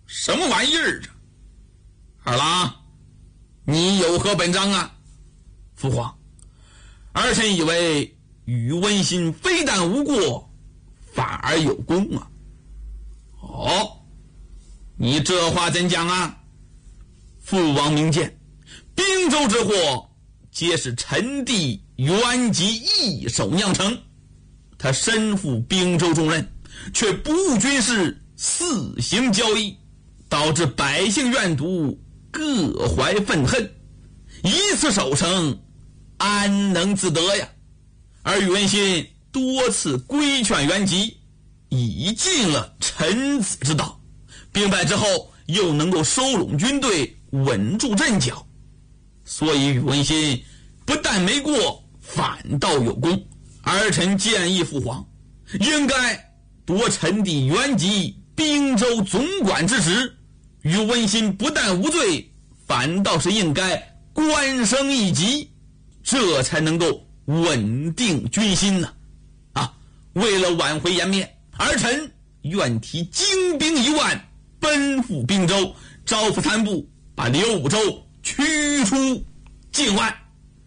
什么玩意儿啊？二郎，你有何本章啊？父皇，儿臣以为宇文新非但无过，反而有功啊。哦，你这话怎讲啊？父王明鉴，并州之祸皆是臣弟袁吉一手酿成，他身负并州重任，却不务军事，肆行交易，导致百姓怨毒，各怀愤恨，以此守城，安能自得呀？而宇文新多次规劝袁吉，已尽了臣子之道，兵败之后又能够收拢军队，稳住阵脚，所以宇文新不但没过，反倒有功。儿臣建议父皇应该夺臣弟袁吉并州总管之职，宇文新不但无罪，反倒是应该官升一级，这才能够稳定军心呢。为了挽回颜面，儿臣愿提精兵1万，奔赴并州，招抚参部，把刘武周驱出境外。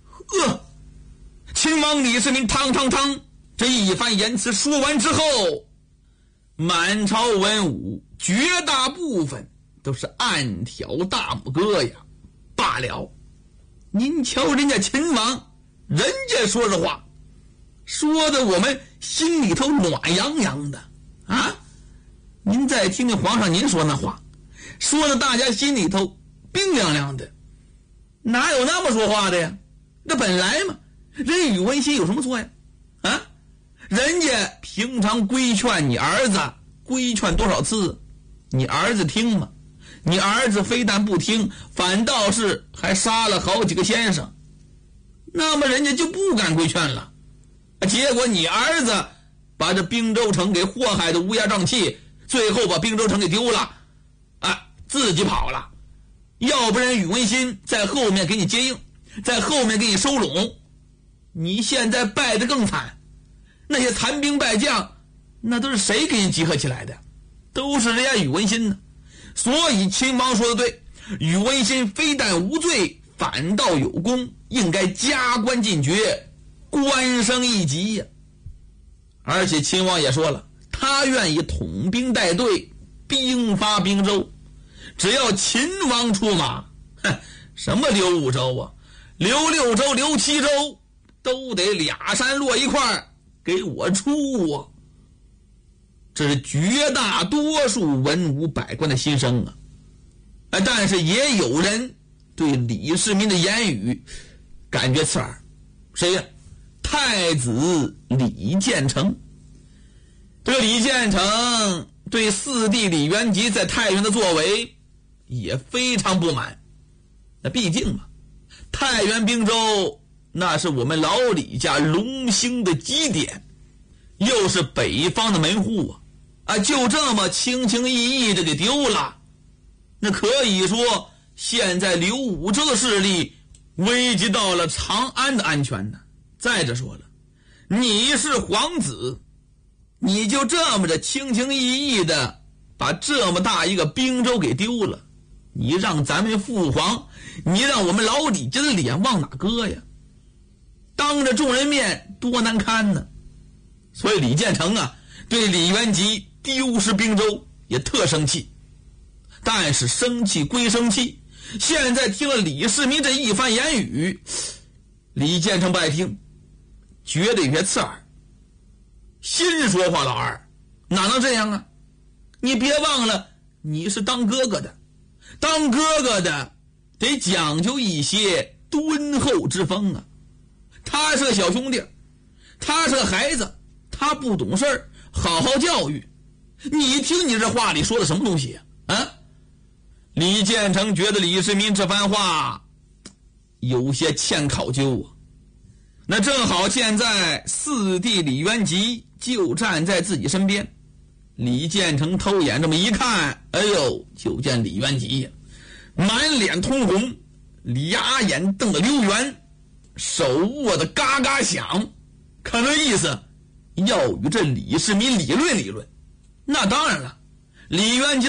秦王李世民汤这一番言辞说完之后，满朝文武绝大部分都是暗挑大拇哥呀。罢了，您瞧人家秦王，人家说这话说的我们心里头暖洋洋的啊！您再听听皇上您说那话，说的大家心里头冰凉凉的，哪有那么说话的呀？那本来嘛，人宇文新有什么错呀？啊，人家平常规劝你儿子，规劝多少次，你儿子听吗？你儿子非但不听，反倒是还杀了好几个先生，那么人家就不敢规劝了。结果你儿子把这并州城给祸害的乌鸦瘴气，最后把并州城给丢了，自己跑了。要不然宇文新在后面给你接应，在后面给你收拢，你现在败得更惨。那些残兵败将，那都是谁给你集合起来的？都是人家宇文新呢。所以秦王说的对，宇文新非但无罪，反倒有功，应该加官进爵，官升一级呀。而且秦王也说了，他愿意统兵带队，兵发并州。只要秦王出马，什么刘武周啊，刘6州、刘7州都得俩山落一块给我出啊。这是绝大多数文武百官的心声啊。但是也有人对李世民的言语感觉刺耳。谁呀？太子李建成。这个李建成对四弟李元吉在太原的作为也非常不满。那毕竟嘛，太原并州那是我们老李家隆兴的基点，又是北方的门户就这么轻轻易易的给丢了，那可以说现在刘武周的势力危及到了长安的安全呢。再者说了，你是皇子，你就这么着轻轻易易的把这么大一个并州给丢了，你让咱们父皇，你让我们老李家的脸往哪搁呀？当着众人面多难堪呢。所以李建成对李元吉丢失并州也特生气。但是生气归生气，现在听了李世民这一番言语，李建成不爱听，觉得有些刺耳。心说话，老二哪能这样啊？你别忘了你是当哥哥的，当哥哥的得讲究一些敦厚之风啊。他是个小兄弟，他是个孩子，他不懂事儿，好好教育。你听你这话里说的什么东西李建成觉得李世民这番话有些欠考究那正好现在四弟李元吉就站在自己身边，李建成偷眼这么一看，就见李元吉满脸通红，俩眼瞪得溜圆，手握得嘎嘎响，可能意思要与这李世民理论理论。那当然了，李元吉